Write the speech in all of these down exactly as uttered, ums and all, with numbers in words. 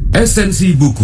Esensi Buku.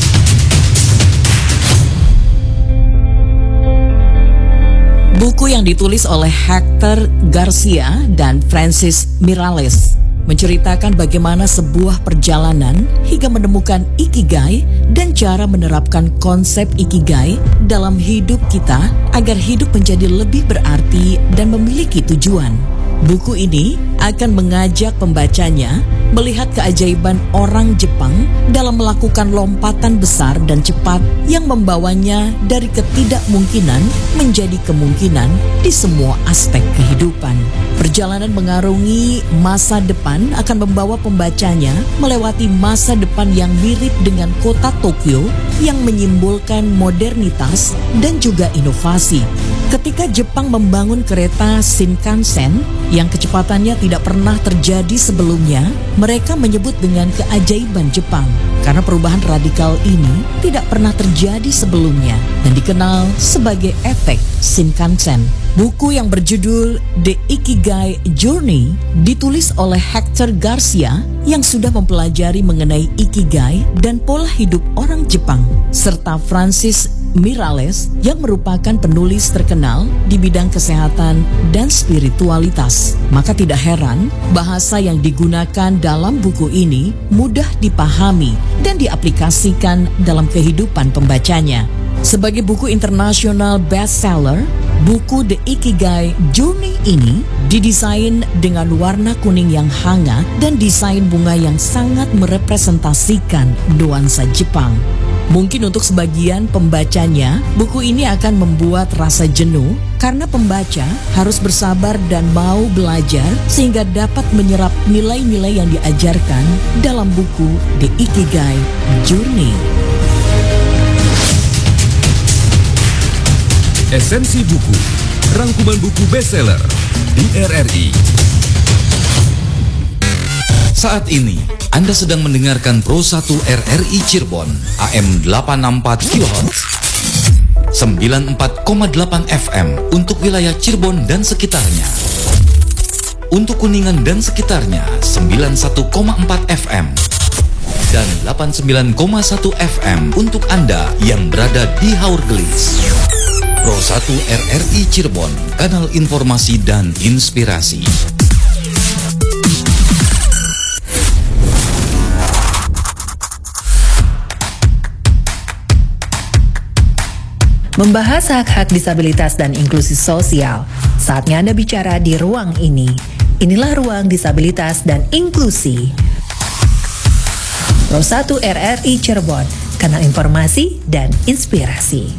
Buku yang ditulis oleh Hector Garcia dan Francis Miralles menceritakan bagaimana sebuah perjalanan hingga menemukan Ikigai dan cara menerapkan konsep Ikigai dalam hidup kita agar hidup menjadi lebih berarti dan memiliki tujuan. Buku ini akan mengajak pembacanya melihat keajaiban orang Jepang dalam melakukan lompatan besar dan cepat yang membawanya dari ketidakmungkinan menjadi kemungkinan di semua aspek kehidupan. Perjalanan mengarungi masa depan akan membawa pembacanya melewati masa depan yang mirip dengan kota Tokyo yang menyimbolkan modernitas dan juga inovasi. Ketika Jepang membangun kereta Shinkansen yang kecepatannya tidak pernah terjadi sebelumnya, mereka menyebut dengan keajaiban Jepang karena perubahan radikal ini tidak pernah terjadi sebelumnya dan dikenal sebagai efek Shinkansen. Buku yang berjudul The Ikigai Journey ditulis oleh Hector Garcia yang sudah mempelajari mengenai Ikigai dan pola hidup orang Jepang, serta Francis Miralles yang merupakan penulis terkenal di bidang kesehatan dan spiritualitas. Maka tidak heran bahasa yang digunakan dalam buku ini mudah dipahami dan diaplikasikan dalam kehidupan pembacanya. Sebagai buku internasional bestseller, buku The Ikigai Journey ini didesain dengan warna kuning yang hangat dan desain bunga yang sangat merepresentasikan nuansa Jepang. Mungkin untuk sebagian pembacanya, buku ini akan membuat rasa jenuh karena pembaca harus bersabar dan mau belajar sehingga dapat menyerap nilai-nilai yang diajarkan dalam buku The Ikigai Journey. Esensi Buku, rangkuman buku bestseller di R R I. Saat ini Anda sedang mendengarkan Pro satu R R I Cirebon A M delapan enam empat kilohertz, sembilan puluh empat koma delapan F M untuk wilayah Cirebon dan sekitarnya. Untuk Kuningan dan sekitarnya sembilan puluh satu koma empat F M dan delapan puluh sembilan koma satu F M untuk Anda yang berada di Haurgelis. Pro satu R R I Cirebon, kanal informasi dan inspirasi. Membahas hak-hak disabilitas dan inklusi sosial. Saatnya Anda bicara di ruang ini. Inilah Ruang Disabilitas dan Inklusi. Pro satu R R I Cirebon, kanal informasi dan inspirasi.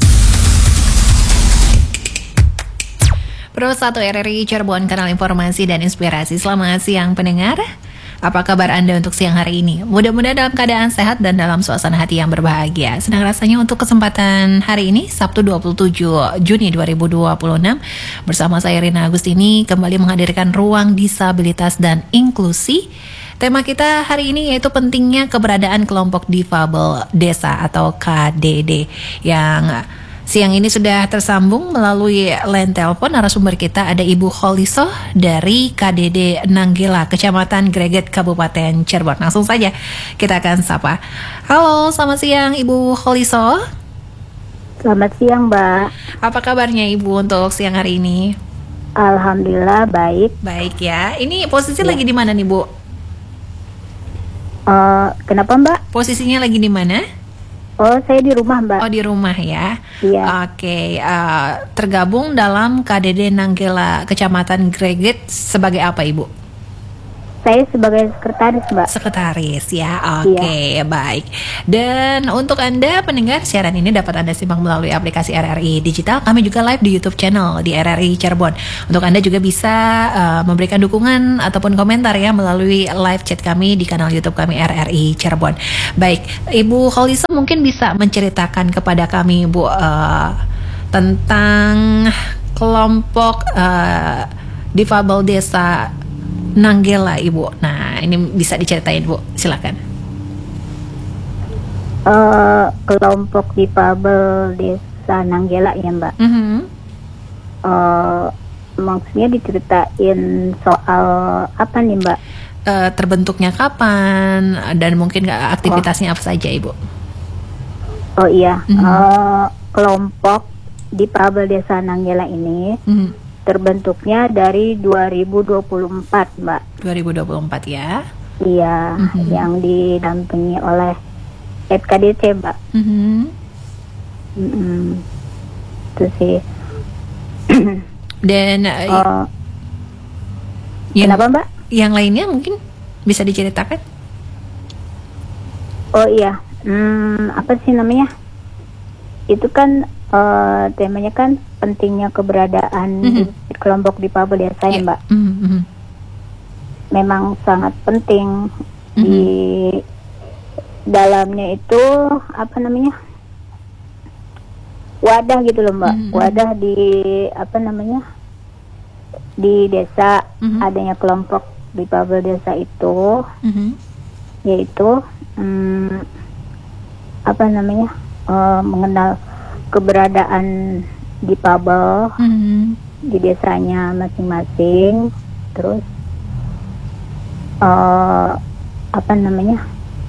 Pro satu R R I Cirebon, kanal informasi dan inspirasi. Selamat siang pendengar. Apa kabar Anda untuk siang hari ini? Mudah-mudahan dalam keadaan sehat dan dalam suasana hati yang berbahagia. Senang rasanya untuk kesempatan hari ini, Sabtu dua puluh tujuh Juni dua ribu dua puluh enam, bersama saya Rina Agustini kembali menghadirkan Ruang Disabilitas dan Inklusi. Tema kita hari ini yaitu pentingnya keberadaan kelompok difabel desa atau K D D, yang siang ini sudah tersambung melalui line telepon. Narasumber kita ada Ibu Holiso dari K D D Nanggela, Kecamatan Greget, Kabupaten Cirebon. Langsung saja kita akan sapa. Halo, selamat siang Ibu Holiso. Selamat siang Mbak. Apa kabarnya Ibu untuk siang hari ini? Alhamdulillah baik. Baik ya. Ini posisi ya. lagi di mana nih Bu? Uh, kenapa Mbak? Posisinya lagi di mana? Oh, saya di rumah Mbak. Oh, di rumah ya. Iya. Oke, uh, tergabung dalam K D D Nanggela Kecamatan Greget sebagai apa Ibu? Saya sebagai sekretaris Mbak. Sekretaris ya, oke, iya. Baik. Dan untuk Anda pendengar, siaran ini dapat Anda simak melalui aplikasi R R I Digital. Kami juga live di YouTube channel di R R I Cirebon. Untuk Anda juga bisa uh, memberikan dukungan ataupun komentar ya melalui live chat kami di kanal YouTube kami R R I Cirebon. Baik, Ibu Holiso mungkin bisa menceritakan kepada kami Bu uh, tentang kelompok uh, difabel desa Nanggela Ibu. Nah, ini bisa diceritain Bu, silakan. Uh, kelompok difabel desa Nanggela ya Mbak. Mm-hmm. Uh, maksudnya diceritain soal apa nih Mbak? uh, terbentuknya kapan dan mungkin aktivitasnya apa saja Ibu? Oh iya, Mhm. eh, kelompok Difabel Desa Nanggela ini Mhm. terbentuknya dari dua ribu dua puluh empat, Mbak. dua ribu dua puluh empat ya. Iya, Mhm. yang didampingi oleh F K D C, Mbak. Mhm. Mm-mm. Itu sih. Dan uh, Oh, yang, kenapa, Mbak? yang lainnya mungkin bisa diceritakan? Oh iya, hmm, apa sih namanya? Itu kan eh, temanya kan pentingnya keberadaan Mhm. di kelompok Difabel Desa ya, Ya. Mbak. Mhm, mhm. Memang sangat penting Mhm. di dalamnya itu apa namanya? Wadah gitu loh, Mbak. Mhm. Wadah di apa namanya? Di desa Mhm. adanya kelompok Difabel Desa itu, Mhm. yaitu hmm, apa namanya? eh, mengenal keberadaan difabel Mhm. di desanya masing-masing, terus eh, apa namanya?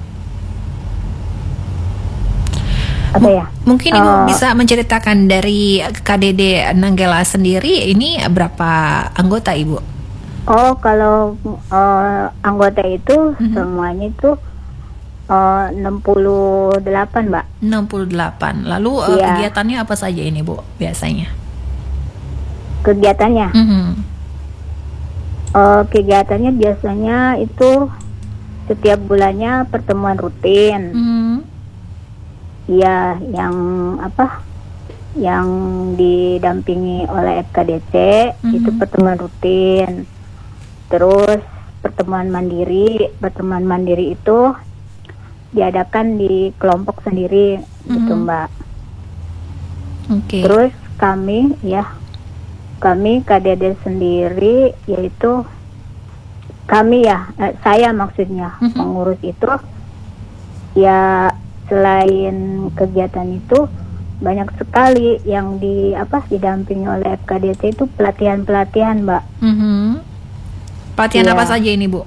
Apa ya? Mungkin Ibu Eh, bisa menceritakan dari K D D Nanggela sendiri ini berapa anggota Ibu? Oh, kalau eh, anggota itu Mhm. semuanya itu eh, enam puluh delapan, Mbak. enam puluh delapan. Lalu uh, Iya. kegiatannya apa saja ini Bu biasanya? Kegiatannya, Mhm. Eh, kegiatannya biasanya itu setiap bulannya pertemuan rutin. Mhm. Iya, yang apa? Yang didampingi oleh F K D C Mhm. itu pertemuan rutin. Terus pertemuan mandiri, pertemuan mandiri itu diadakan di kelompok sendiri, gitu Mhm. Mbak. Oke. Terus kami, ya, kami K D D sendiri, yaitu kami ya, eh, saya maksudnya Mhm. mengurus itu, ya selain kegiatan itu banyak sekali yang di apa didampingi oleh F K D C itu pelatihan-pelatihan, Mbak. Mhm. Pelatihan Iya. apa saja ini Bu?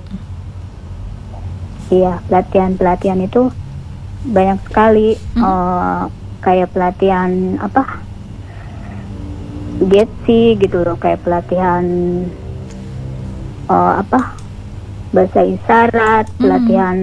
Iya, pelatihan-pelatihan itu banyak sekali. Mhm. Eh, kayak pelatihan apa? Getsi gitu loh, kayak pelatihan eh, apa? Bahasa isyarat, Mhm. pelatihan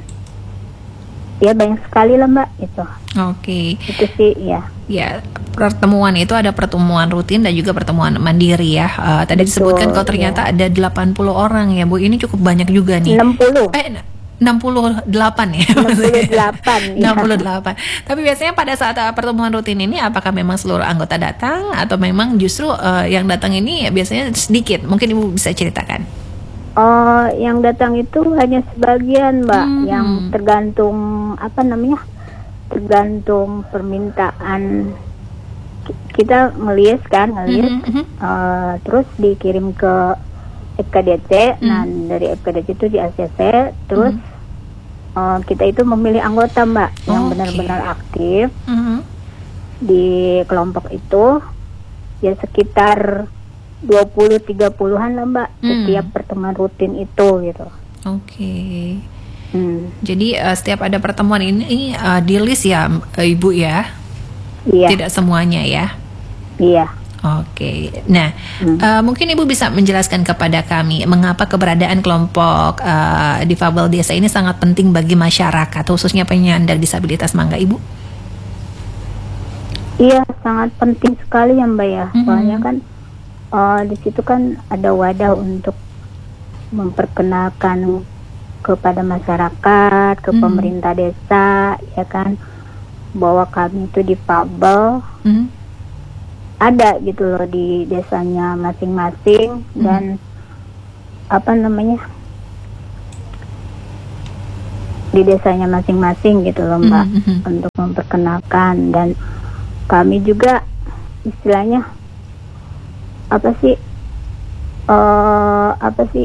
ya banyak sekali lah, Mbak, itu. Oke. Itu sih ya. Ya, pertemuan itu ada pertemuan rutin dan juga pertemuan mandiri ya. Eh, tadi Betul, disebutkan kalau ternyata ada delapan puluh orang ya Bu. Ini cukup banyak juga nih. enam puluh. Eh, enam puluh delapan ya. enam puluh delapan, ya. enam puluh delapan. Tapi biasanya pada saat uh, pertemuan rutin ini apakah memang seluruh anggota datang atau memang justru uh, yang datang ini biasanya sedikit? Mungkin Ibu bisa ceritakan. Oh, yang datang itu hanya sebagian, Mbak, Hmm. yang tergantung apa namanya? Tergantung permintaan. Ki- Kita ngelis kan, ngelis, Mhm, mhm. eh, terus dikirim ke F K D C. Hmm. Nah, dari F K D C itu di A C C, terus eh, kita itu memilih anggota, Mbak, yang Oke. benar-benar aktif Mhm. di kelompok itu. Ya sekitar dua puluh tiga puluhan lah, Mbak, Hmm. setiap pertemuan rutin itu gitu. Oke. Hmm. Jadi uh, setiap ada pertemuan ini uh, di list ya uh, Ibu ya? Iya, Tidak semuanya ya? iya. Oke, nah Hmm. uh, mungkin Ibu bisa menjelaskan kepada kami mengapa keberadaan kelompok uh, difabel desa ini sangat penting bagi masyarakat, khususnya penyandang disabilitas, mangga Ibu? Iya, sangat penting sekali ya, Mbak ya. Mhm. Soalnya kan eh, di situ kan ada wadah untuk memperkenalkan kepada masyarakat, ke Mhm. pemerintah desa, ya kan, bahwa kami itu difabel Mhm. ada gitu loh di desanya masing-masing. Mhm. Dan apa namanya, di desanya masing-masing gitu loh, Mbak, Mhm, mhm. untuk memperkenalkan. Dan kami juga istilahnya apa sih eh apa sih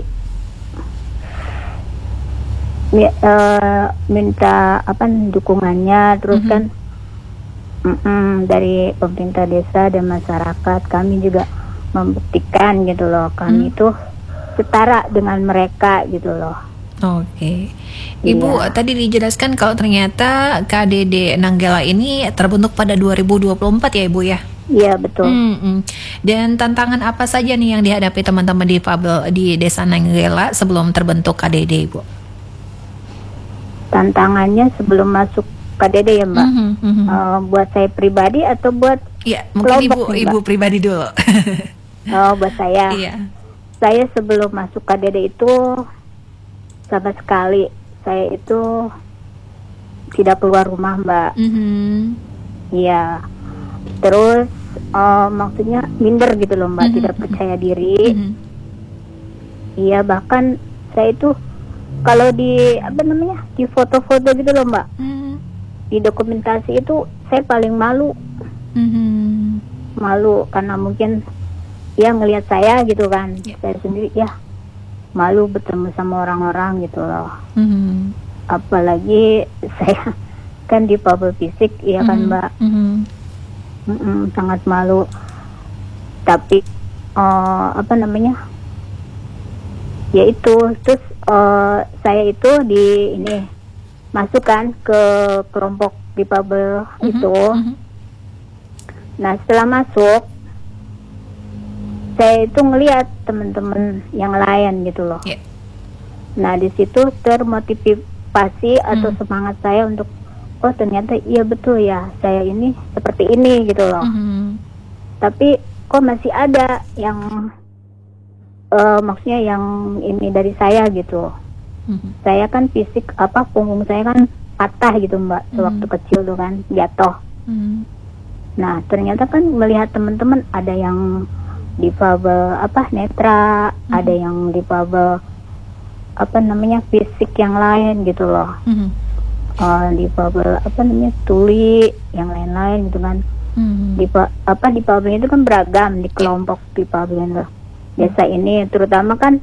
Mi- eh, minta apa dukungannya, terus Mhm. kan mm-mm, dari pemerintah desa dan masyarakat kami juga membuktikan gitu loh, kami Hmm. itu setara dengan mereka gitu loh. Oke, Ibu Iya. tadi dijelaskan kalau ternyata K D D Nanggala ini terbentuk pada dua ribu dua puluh empat ya Ibu ya? Iya betul. Mm-mm. Dan tantangan apa saja nih yang dihadapi teman-teman difabel di Desa Nanggala sebelum terbentuk K D D Ibu? Tantangannya sebelum masuk K D D ya Mbak. Mhm, mhm. Eh, buat saya pribadi atau buat Iya, mungkin Ibu kelompok nih, Ibu Mbak? pribadi dulu. oh, buat saya. Iya. Saya sebelum masuk K D D itu sama sekali saya itu tidak keluar rumah Mbak. Mhm. Iya. Terus eh, maksudnya minder gitu loh Mbak, Mhm. tidak percaya diri. Mhm. Iya, bahkan saya itu kalau di apa namanya di foto-foto gitu loh Mbak, Mhm. di dokumentasi itu saya paling malu, Mhm. malu karena mungkin ya ngelihat saya gitu kan, Ya. saya sendiri ya malu bertemu sama orang-orang gitu loh. Mhm. Apalagi saya kan di difabel fisik, ya kan Mhm. Mbak. Mhm. Mm-mm, sangat malu. Tapi eh, apa namanya? Ya itu, terus eh, saya itu di ini masukkan ke kelompok difabel Mhm. itu. Mhm. Nah setelah masuk, saya itu ngelihat teman-teman yang lain gitu loh. Ya. Nah di situ termotivasi atau Hmm. semangat saya untuk oh ternyata iya betul ya saya ini seperti ini gitu loh. Mhm. Tapi kok masih ada yang eh, maksudnya yang ini dari saya gitu. Mhm. Saya kan fisik apa punggung saya kan patah gitu Mbak sewaktu Hmm. kecil tuh kan jatuh. Mhm. Nah ternyata kan melihat teman-teman ada yang difabel apa netra, Mhm. ada yang difabel apa namanya fisik yang lain gitu loh. Mhm. Uh, difabel apa namanya tuli yang lain-lain gitu kan. Mhm. Di apa difabel itu kan beragam di kelompok difabel itu. Desa ini terutama kan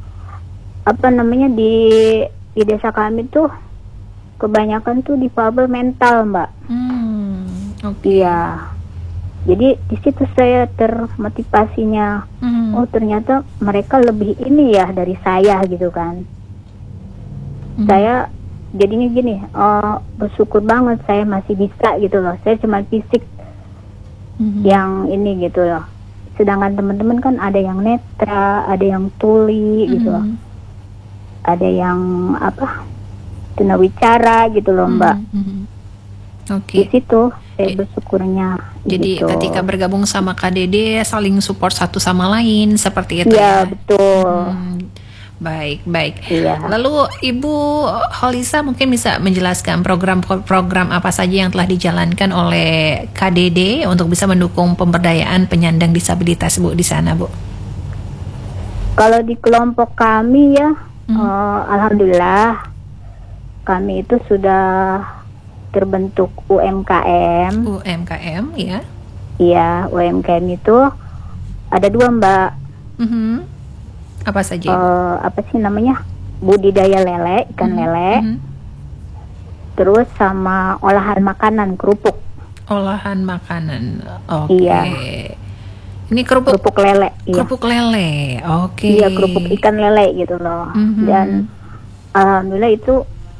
apa namanya di di desa kami tuh kebanyakan tuh difabel mental Mbak. Hmm. Oke. Iya. Jadi di situ saya termotivasinya. Mhm. Oh ternyata mereka lebih ini ya dari saya gitu kan. Mhm. Saya jadinya gini, oh, bersyukur banget saya masih bisa gitu loh. Saya cuma fisik Mhm. yang ini gitu loh. Sedangkan teman-teman kan ada yang netra, ada yang tuli gitu loh. Mhm. Ada yang apa? Tunawicara gitu loh Mbak. Mhm. Mhm. Di Oke. situ saya Eh, bersyukurnya. Jadi gitu. ketika bergabung sama K D D saling support satu sama lain seperti itu Iya ya. betul. Hmm, baik, baik. Iya. Lalu Ibu Holisa mungkin bisa menjelaskan program-program apa saja yang telah dijalankan oleh K D D untuk bisa mendukung pemberdayaan penyandang disabilitas Bu di sana, Bu. Kalau di kelompok kami ya, Hmm. eh, alhamdulillah kami itu sudah terbentuk U M K M. U M K M ya. Iya, U M K M itu ada dua Mbak. Mhm. Apa saja? Ibu? Eh, apa sih namanya? Budidaya lele, ikan Mhm. lele. Mhm. Terus sama olahan makanan kerupuk. Olahan makanan. Oke. Iya. Ini kerupuk Kerupuk lele. Iya. kerupuk lele. Oke. Iya, kerupuk ikan lele gitu loh. Mhm. Dan alhamdulillah itu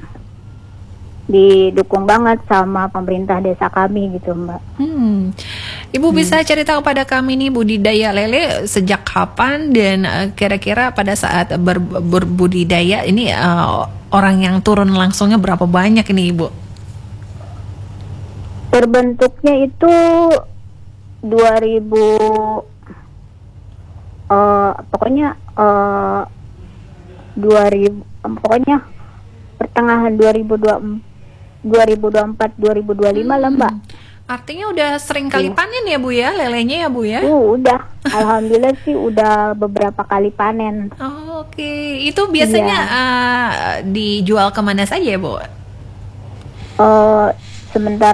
didukung banget sama pemerintah desa kami gitu Mbak. Hmm. Ibu bisa cerita kepada kami nih budidaya lele sejak kapan dan eh, kira-kira pada saat ber- berbudidaya ini eh, orang yang turun langsungnya berapa banyak ini Ibu? Terbentuknya itu dua ribu eh pokoknya eh dua ribu pokoknya pertengahan dua ribu dua puluh empat dua ribu dua puluh lima lah Mbak. Artinya udah sering kali panen ya Bu ya lelenya ya Bu ya? Uh, udah, alhamdulillah sih udah beberapa kali panen. Oh, Oke, itu biasanya eh, dijual kemana saja ya Bu? Eh sementara